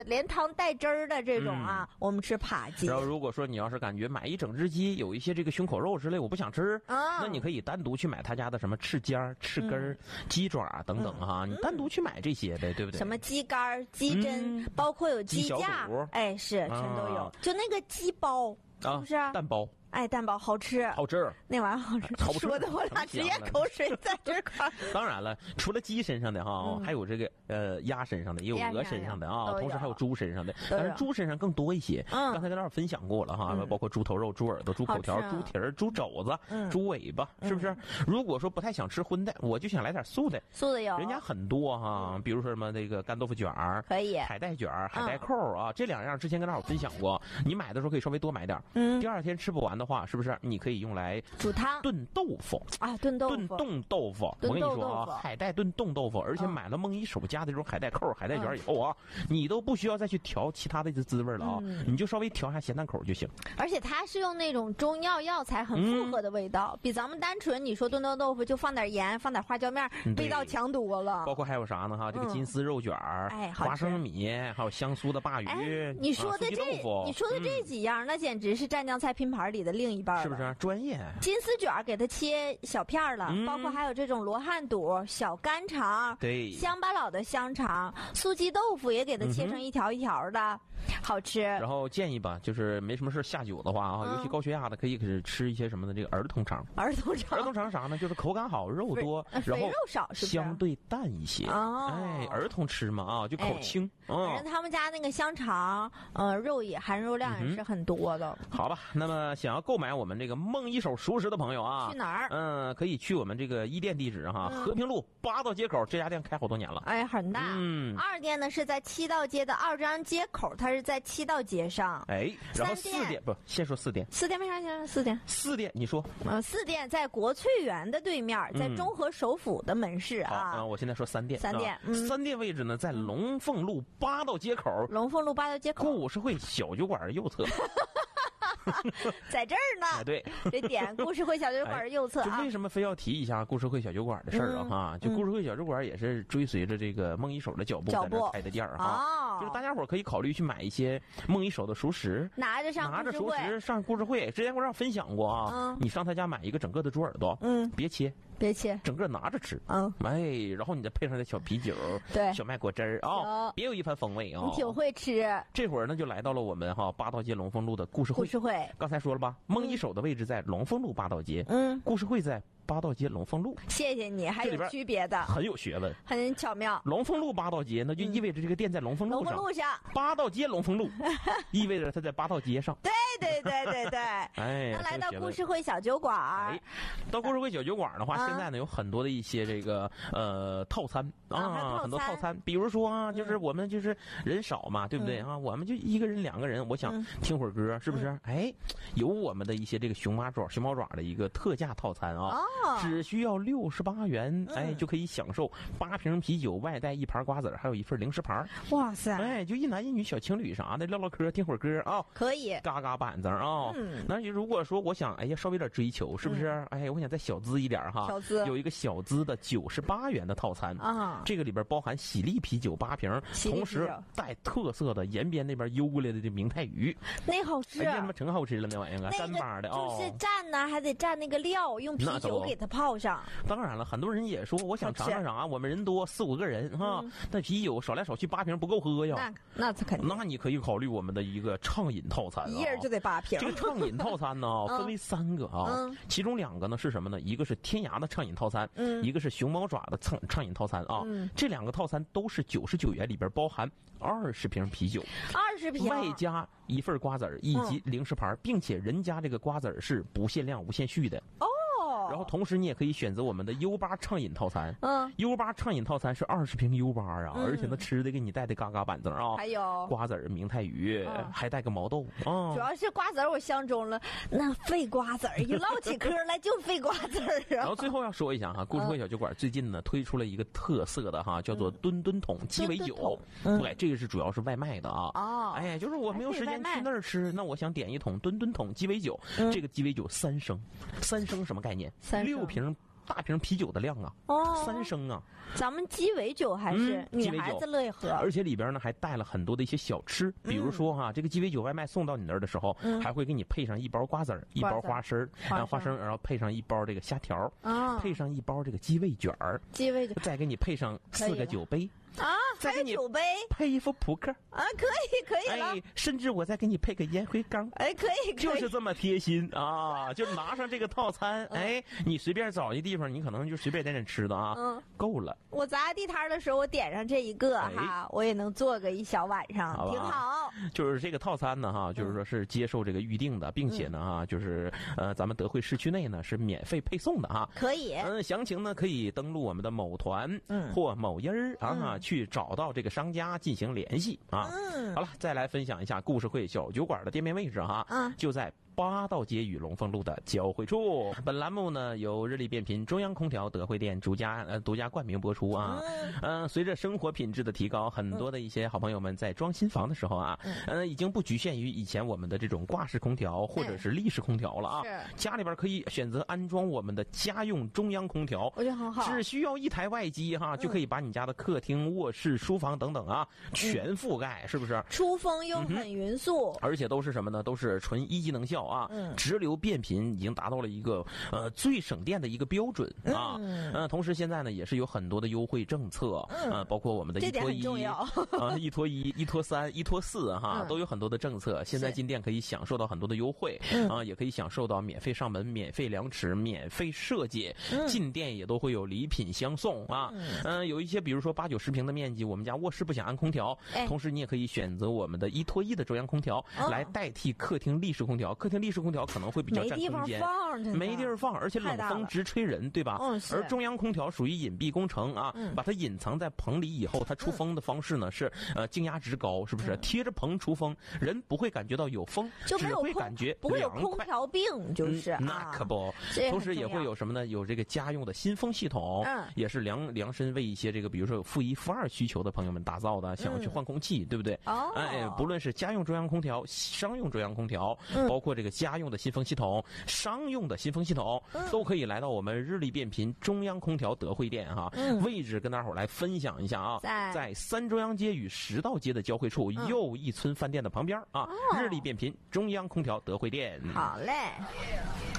连汤带汁儿的这种啊，我们吃扒鸡。 然后如果说你要是感觉买一整只鸡有一些这个胸口肉之类我不想吃，那你可以单独去买他家的什么翅尖、翅根、鸡爪等等哈，你单独去买这些呗，对不对？ 什么鸡肝、鸡胗，包括有鸡架，哎，是全都有。就那个鸡包，是不是？ 蛋包。 哎，蛋包好吃， 好吃， 那玩意儿好吃，说的我俩直接口水在这块。 当然了，除了鸡身上的哈，还有这个鸭身上的，也有鹅身上的啊，同时还有猪身上的，但是猪身上更多一些。刚才跟大家分享过了哈，包括猪头肉、猪耳朵、猪口条、猪蹄儿、猪肘子、猪尾巴，是不是？如果说不太想吃荤的，我就想来点素的， 素的有， 人家很多哈，比如说什么那个干豆腐卷儿， 可以， 海带卷儿、海带扣啊，这两样之前跟大伙分享过，你买的时候可以稍微多买点，第二天吃不完的话，是不是你可以用来煮汤、 炖豆腐啊，炖冻豆腐。我跟你说啊，海带炖冻豆腐，而且买了梦一手家的这种海带扣、海带卷以后啊，你都不需要再去调其他的滋味了啊，你就稍微调一下咸淡口就行。 而且它是用那种中药药材，很复合的味道，比咱们单纯你说炖豆腐就放点盐、放点花椒面，味道强多了。 包括还有啥呢哈？这个金丝肉卷儿、花生米，还有香酥的鲅鱼。 你说的这几样，那简直是湛江菜拼盘里的另一半了， 是不是？专业。 金丝卷给它切小片了，包括还有这种罗汉肚、小干肠， 对， 乡巴佬的香肠、素鸡豆腐也给它切成一条一条的，好吃。 然后建议吧，就是没什么事下酒的话啊，尤其高血压的，可以吃一些什么的这个儿童肠。 儿童肠啥呢？就是口感好，肉多，然后肉少，是不是相对淡一些？哎，儿童吃嘛啊，就口轻。 反正他们家那个香肠，肉也含肉量也是很多的。 好吧，那么想要购买我们这个梦一手熟食的朋友啊， 去哪儿？可以去我们这个一店地址哈，和平路8道街口，这家店开好多年了， 哎，很大。二店呢是在7道街的2张街口，它是在7道街上。 哎，然后4店不，先说4店。 4店为啥先说4店 ？4店你说 ？4店在国粹园的对面，在中和首府的门市啊。 好，我现在说3店。 3店 ，3店位置呢在龙凤路8道街口。 龙凤路8道街口， 故事会小酒馆右侧。 在这儿呢， 对， 这点故事会小酒馆右侧啊。 就为什么非要提一下故事会小酒馆的事儿啊？哈，就故事会小酒馆也是追随着这个梦一手的脚步在这开的店儿哈。就是大家伙可以考虑去买一些梦一手的熟食， 拿着熟食上故事会。之前我让分享过啊，你上他家买一个整个的猪耳朵，别切，整个拿着吃，然后你再配上点小啤酒， 对， 小麦果汁儿啊，别有一番风味啊。 你挺会吃。 这会儿呢，就来到了我们8道街龙凤路的故事会。刚才说了吧，梦一手的位置在龙凤路8道街，故事会在8道街龙凤路。 谢谢你，还有区别的， 很有学问， 很巧妙。 龙凤路8道街，那就意味着这个店在龙凤路上。8道街龙凤路，意味着它在8道街上。 对。哎，那来到故事会小酒馆， 到故事会小酒馆的话，现在呢有很多的一些这个套餐啊，很多套餐，比如说啊，就是我们就是人少嘛，对不对啊？我们就1个人2个人，我想听会儿歌，是不是？哎，有我们的一些这个熊猫爪的一个特价套餐啊，只需要68元，哎，就可以享受8瓶啤酒，外带1盘瓜子，还有1份零食盘。 哇塞！ 哎，就一男一女小情侣啥的唠唠嗑，听会儿歌啊， 可以嘎嘎板子啊。那如果说我想，哎呀，稍微有点追求，是不是？哎，我想再小资一点哈，有一个小资的98元的套餐啊，这个里边包含喜力啤酒8瓶，同时带特色的延边那边邮过来的明太鱼， 那好吃， 哎呀，他妈真好吃了那玩意儿啊，干巴的啊， 就是蘸呢，还得蘸那个料，用啤酒给它泡上。 当然了，很多人也说，我想尝尝啥，我们人多4、5个人哈，那啤酒少来少去8瓶不够喝呀， 那肯定， 那你可以考虑我们的一个畅饮套餐， 一人就得8瓶。 这个畅饮套餐呢，分为3个啊，其中2个呢是什么呢？一个是天涯的畅饮套餐，一个是熊猫爪的畅饮套餐啊。这2个套餐都是99元，里边包含20瓶啤酒 ，20瓶， 外加1份瓜子以及零食盘，并且人家这个瓜子是不限量、无限续的哦。然后同时你也可以选择我们的 U8畅饮套餐，U8畅饮套餐是20瓶 U8啊，而且那吃的给你带的嘎嘎板子啊， 还有瓜子、明太鱼，还带个毛豆啊。 主要是瓜子我相中了，那费瓜子一唠起嗑来就费瓜子啊。 然后最后要说一下哈，故事会小酒馆最近呢推出了一个特色的哈，叫做吨吨桶鸡尾酒，对，这个是主要是外卖的啊。哦，哎，就是我没有时间去那儿吃，那我想点一桶吨吨桶鸡尾酒，这个鸡尾酒3升，3升什么概念？6瓶大瓶啤酒的量啊，3升啊。 咱们鸡尾酒还是女孩子乐意喝， 而且里边呢还带了很多的一些小吃，比如说哈，这个鸡尾酒外卖送到你那儿的时候，还会给你配上一包瓜子儿，一包花生，然后配上一包这个虾条，配上一包这个鸡尾卷儿，再给你配上4个酒杯。 还有酒杯， 配一副扑克啊，可以了。 哎，甚至我再给你配个烟灰缸， 哎，可以， 就是这么贴心啊！就拿上这个套餐，哎，你随便找一地方，你可能就随便点吃的啊，够了。 我砸地摊的时候，我点上这一个哈，我也能坐个1小晚上，挺好。 就是这个套餐呢哈，就是说是接受这个预定的，并且呢哈，就是咱们德惠市区内呢是免费配送的哈， 可以。 详情呢可以登录我们的某团或某音儿啊。去找到这个商家进行联系啊。好了，再来分享一下故事会小酒馆的店面位置哈，就在8道街与龙凤路的交汇处。本栏目呢由日立变频中央空调德惠店独家冠名播出啊。随着生活品质的提高，很多的一些好朋友们在装新房的时候啊，已经不局限于以前我们的这种挂式空调或者是立式空调了啊。家里边可以选择安装我们的家用中央空调， 我觉得很好， 只需要一台外机哈，就可以把你家的客厅、卧室、书房等等啊全覆盖，是不是？ 出风又很匀速， 而且都是什么呢？都是纯1级能效啊，直流变频已经达到了一个最省电的一个标准啊。同时现在呢也是有很多的优惠政策，包括我们的1拖1啊，1拖1、1拖3、1拖4哈，都有很多的政策。现在进店可以享受到很多的优惠啊，也可以享受到免费上门、免费量尺、免费设计，进店也都会有礼品相送啊。有一些比如说8、9、10平的面积，我们家卧室不想安空调，同时你也可以选择我们的1拖1的中央空调来代替客厅立式空调。客厅立式空调可能会比较占空间，没地儿放，而且冷风直吹人，对吧？而中央空调属于隐蔽工程啊，把它隐藏在棚里以后，它出风的方式呢是静压值高，是不是？贴着棚出风，人不会感觉到有风，只会感觉不会有空调病，就是那可不。同时也会有什么呢？有这个家用的新风系统，也是量身为一些这个比如说有负1、负2需求的朋友们打造的，想要去换空气，对不对？哎，不论是家用中央空调、商用中央空调，包括这个家用的新风系统、商用的新风系统，都可以来到我们日立变频中央空调德惠店哈。位置跟大伙来分享一下啊，在3中央街与10道街的交汇处，又一村饭店的旁边啊，日立变频中央空调德惠店。 好嘞。